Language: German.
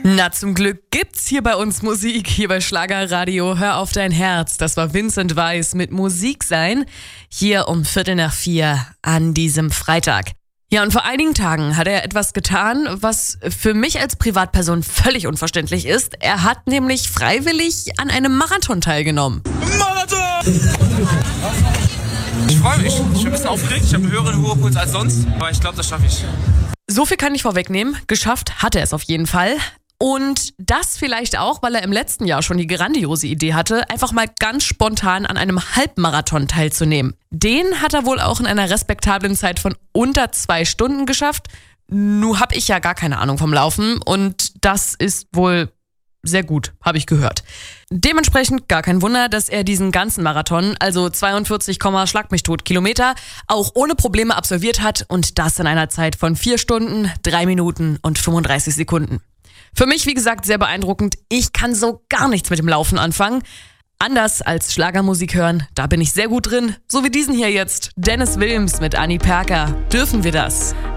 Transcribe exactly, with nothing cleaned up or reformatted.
Na, zum Glück gibt's hier bei uns Musik, hier bei Schlagerradio. Hör auf dein Herz. Das war Vincent Weiss mit Musik sein. Hier um Viertel nach vier an diesem Freitag. Ja, und vor einigen Tagen hat er etwas getan, was für mich als Privatperson völlig unverständlich ist. Er hat nämlich freiwillig an einem Marathon teilgenommen. Marathon! Ich freue mich. Ich bin ein bisschen aufgeregt. Ich habe einen höheren Ruhepuls als sonst. Aber ich glaube, das schaffe ich. So viel kann ich vorwegnehmen. Geschafft hat er es auf jeden Fall. Und das vielleicht auch, weil er im letzten Jahr schon die grandiose Idee hatte, einfach mal ganz spontan an einem Halbmarathon teilzunehmen. Den hat er wohl auch in einer respektablen Zeit von unter zwei Stunden geschafft. Nun habe ich ja gar keine Ahnung vom Laufen und das ist wohl sehr gut, habe ich gehört. Dementsprechend gar kein Wunder, dass er diesen ganzen Marathon, also zweiundvierzig, Schlag mich tot Kilometer, auch ohne Probleme absolviert hat und das in einer Zeit von vier Stunden, drei Minuten und fünfunddreißig Sekunden. Für mich, wie gesagt, sehr beeindruckend. Ich kann so gar nichts mit dem Laufen anfangen. Anders als Schlagermusik hören, da bin ich sehr gut drin. So wie diesen hier jetzt. Dennis Wilms mit Annie Perker. Dürfen wir das?